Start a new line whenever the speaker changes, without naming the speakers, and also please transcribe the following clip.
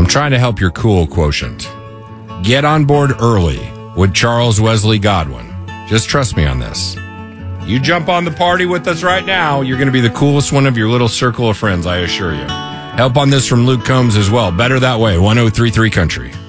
I'm trying to help your cool quotient. Get on board early with Charles Wesley Godwin. Just trust me on this. You jump on the party with us right now, you're going to be the coolest one of your little circle of friends, I assure you. Help on this from Luke Combs as well. Better that way, 1033 Country.